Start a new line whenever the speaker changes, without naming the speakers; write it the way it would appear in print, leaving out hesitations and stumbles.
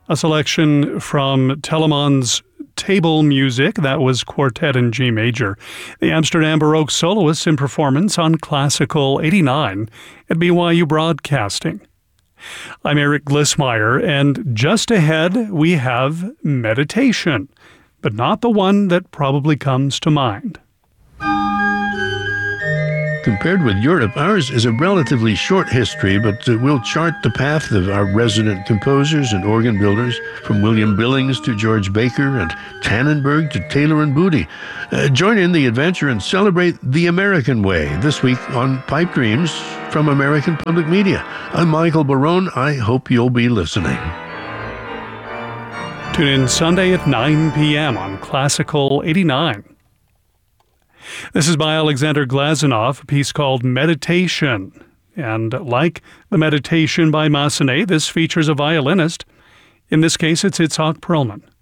A selection from Telemann's Table Music, that was Quartet in G major. The Amsterdam Baroque soloists in performance on Classical 89 at BYU Broadcasting. I'm Eric Glissmeyer, and just ahead we have meditation, but not the one that probably comes to mind.
Compared with Europe, ours is a relatively short history, but we'll chart the path of our resident composers and organ builders, from William Billings to George Baker and Tannenberg to Taylor and Booty. Join in the adventure and celebrate the American way this week on Pipe Dreams from American Public Media. I'm Michael Barone. I hope you'll be listening.
Tune in Sunday at 9 p.m. on Classical 89. This is by Alexander Glazunov, a piece called Meditation. And like the Meditation by Massenet, this features a violinist. In this case, it's Itzhak Perlman.